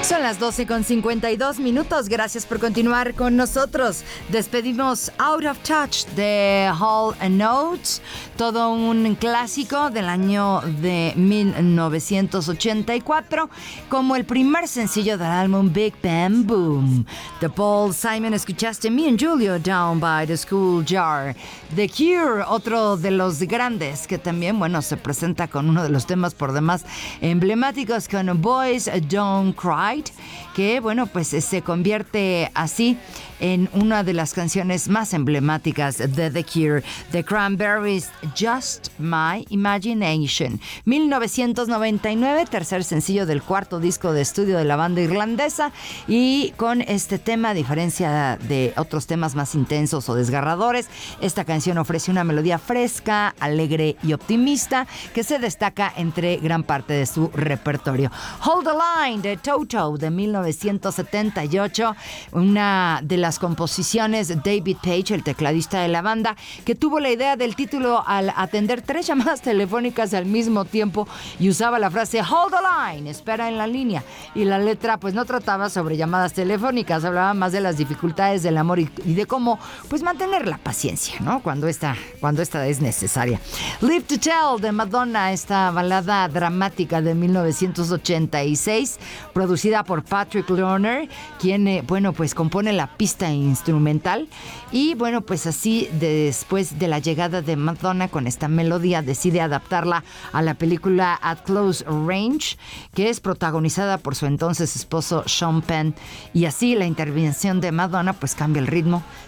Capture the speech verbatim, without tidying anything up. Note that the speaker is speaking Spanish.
Son las doce con cincuenta y dos minutos. Gracias por continuar con nosotros. Despedimos Out of Touch de Hall and Oates, todo un clásico del año de mil novecientos ochenta y cuatro, como el primer sencillo del álbum Big Bam Boom. De Paul Simon escuchaste Me and Julio, Down by the School Jar. The Cure, otro de los grandes, que también, bueno, se presenta con uno de los temas por demás emblemáticos, con Boys Don't Cry, que, bueno, pues se convierte así en una de las canciones más emblemáticas de The Cure. The Cranberries, Just My Imagination. mil novecientos noventa y nueve, tercer sencillo del cuarto disco de estudio de la banda irlandesa, y con este tema, a diferencia de otros temas más intensos o desgarradores, esta canción ofrece una melodía fresca, alegre y optimista que se destaca entre gran parte de su repertorio. Hold the Line de Toto de mil novecientos setenta y ocho, una de las composiciones de David Page, el tecladista de la banda, que tuvo la idea del título al atender tres llamadas telefónicas al mismo tiempo y usaba la frase Hold the Line, espera en la línea, y la letra pues no trataba sobre llamadas telefónicas, hablaba más de las dificultades del amor y, y de cómo pues mantener la paciencia, ¿no? Cuando esta, cuando esta es necesaria. Live to Tell de Madonna, esta balada dramática de mil novecientos ochenta y seis, producida por Patrick Lerner, quien, eh, bueno, pues compone la pista instrumental, y bueno, pues así, después de la llegada de Madonna con esta melodía, decide adaptarla a la película At Close Range, que es protagonizada por su entonces esposo Sean Penn, y así la intervención de Madonna pues cambia el ritmo,